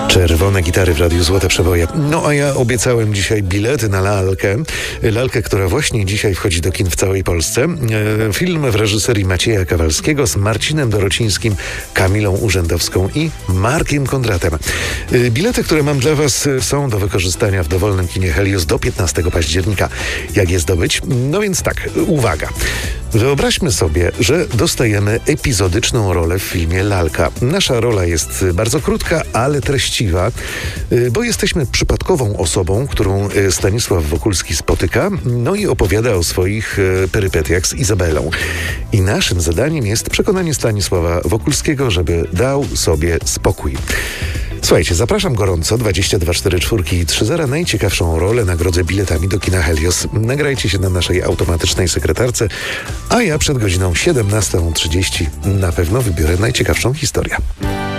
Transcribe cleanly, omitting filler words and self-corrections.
Czerwone gitary w Radiu Złote Przeboje. No a ja obiecałem dzisiaj bilety na lalkę. Lalkę, która właśnie dzisiaj wchodzi do kin w całej Polsce. Film w reżyserii Macieja Kawalskiego z Marcinem Dorocińskim, Kamilą Urzędowską i Markiem Kondratem. Bilety, które mam dla Was, są do wykorzystania w dowolnym kinie Helios do 15 października. Jak je zdobyć? No więc tak, uwaga. Wyobraźmy sobie, że dostajemy epizodyczną rolę w filmie Lalka. Nasza rola jest bardzo krótka, ale treściwa, bo jesteśmy przypadkową osobą, którą Stanisław Wokulski spotyka, no i opowiada o swoich perypetiach z Izabelą. I naszym zadaniem jest przekonanie Stanisława Wokulskiego, żeby dał sobie spokój. Słuchajcie, zapraszam gorąco, 2244 i 30. Najciekawszą rolę nagrodzę biletami do kina Helios. Nagrajcie się na naszej automatycznej sekretarce, a ja przed godziną 17:30 na pewno wybiorę najciekawszą historię.